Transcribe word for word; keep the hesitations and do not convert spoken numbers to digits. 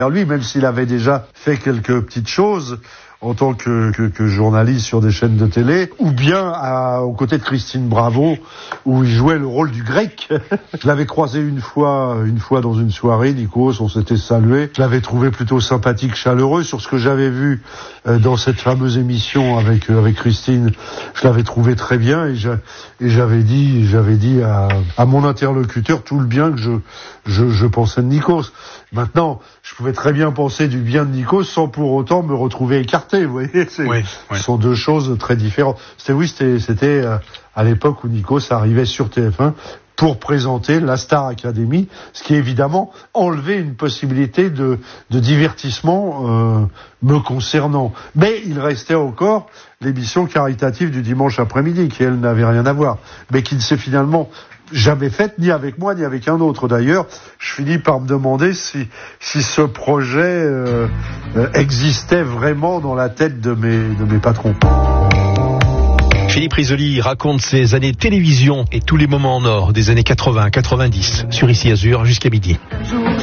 Lui, même s'il avait déjà fait quelques petites choses en tant que, que, que journaliste sur des chaînes de télé, ou bien à, aux côtés de Christine Bravo, où il jouait le rôle du grec. Je l'avais croisé une fois, une fois dans une soirée, Nikos, on s'était salué. Je l'avais trouvé plutôt sympathique, chaleureux. Sur ce que j'avais vu euh, dans cette fameuse émission avec, euh, avec Christine, je l'avais trouvé très bien, et, j'a, et j'avais dit, j'avais dit à, à mon interlocuteur tout le bien que je, je, je pensais de Nikos. Maintenant, je pouvais très bien penser du bien de Nikos sans pour autant me retrouver écarté, vous voyez. C'est, oui, oui. Ce sont deux choses très différentes. C'était, oui, c'était, c'était euh, à l'époque où Nikos arrivait sur T F un pour présenter la Star Academy, ce qui évidemment enlevait une possibilité de, de divertissement euh, me concernant. Mais il restait encore l'émission caritative du dimanche après-midi, qui elle n'avait rien à voir, mais qui ne s'est finalement jamais faite, ni avec moi, ni avec un autre. D'ailleurs, je finis par me demander si, si ce projet euh, euh, existait vraiment dans la tête de mes, de mes patrons. Philippe Risoli raconte ses années télévision et tous les moments en or des années quatre-vingts quatre-vingt-dix sur Ici Azur jusqu'à midi.